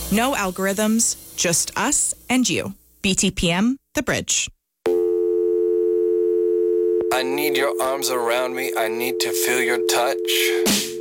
No algorithms, just us and you. BTPM, The Bridge. I need your arms around me. I need to feel your touch.